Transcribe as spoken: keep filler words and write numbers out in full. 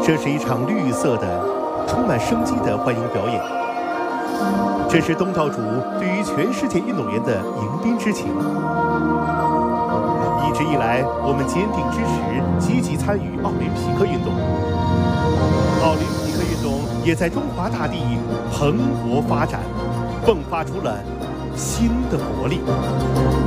这是一场绿色的、充满生机的欢迎表演。这是东道主对于全世界运动员的迎宾之情。一直以来，我们坚定支持、积极参与奥林匹克运动。奥林匹克运动也在中华大地蓬勃发展，迸发出了新的活力。